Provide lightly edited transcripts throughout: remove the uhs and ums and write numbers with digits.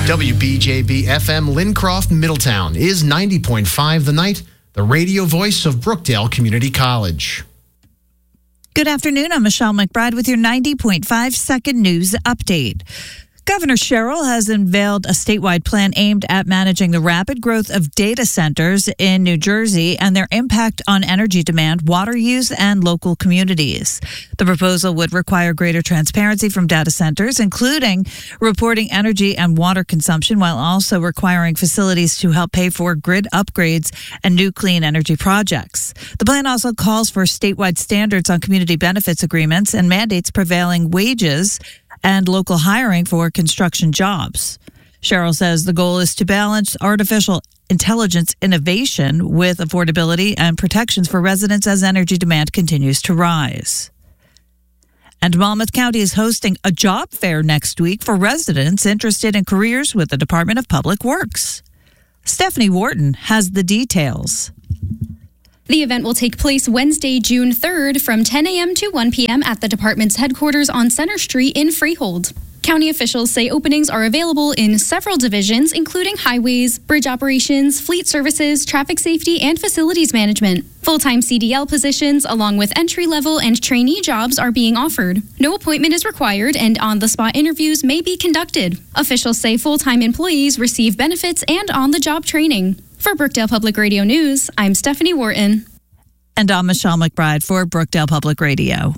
WBJB FM Lincroft, Middletown is 90.5 The Night, the radio voice of Brookdale Community College. Good afternoon. I'm Michelle McBride with your 90.5 second news update. Governor Sherrill has unveiled a statewide plan aimed at managing the rapid growth of data centers in New Jersey and their impact on energy demand, water use, and local communities. The proposal would require greater transparency from data centers, including reporting energy and water consumption, while also requiring facilities to help pay for grid upgrades and new clean energy projects. The plan also calls for statewide standards on community benefits agreements and mandates prevailing wages and local hiring for construction jobs. Sherrill says the goal is to balance artificial intelligence innovation with affordability and protections for residents as energy demand continues to rise. And Monmouth County is hosting a job fair next week for residents interested in careers with the Department of Public Works. Stephanie Wharton has the details. The event will take place Wednesday, June 3rd from 10 a.m. to 1 p.m. at the department's headquarters on Center Street in Freehold. County officials say openings are available in several divisions, including highways, bridge operations, fleet services, traffic safety, and facilities management. Full-time CDL positions, along with entry-level and trainee jobs, are being offered. No appointment is required, and on-the-spot interviews may be conducted. Officials say full-time employees receive benefits and on-the-job training. For Brookdale Public Radio News, I'm Stephanie Wharton. And I'm Michelle McBride for Brookdale Public Radio.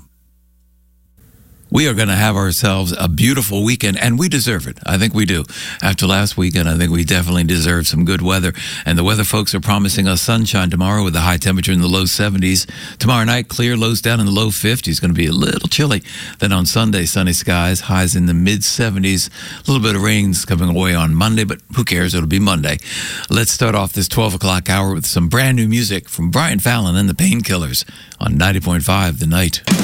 We are going to have ourselves a beautiful weekend, and we deserve it. I think we do. After last weekend, I think we definitely deserve some good weather. And the weather folks are promising us sunshine tomorrow with a high temperature in the low 70s. Tomorrow night, clear, lows down in the low 50s. Going to be a little chilly. Then on Sunday, sunny skies, highs in the mid 70s. A little bit of rain's coming away on Monday, but who cares? It'll be Monday. Let's start off this 12 o'clock hour with some brand new music from Brian Fallon and the Painkillers on 90.5 The Night.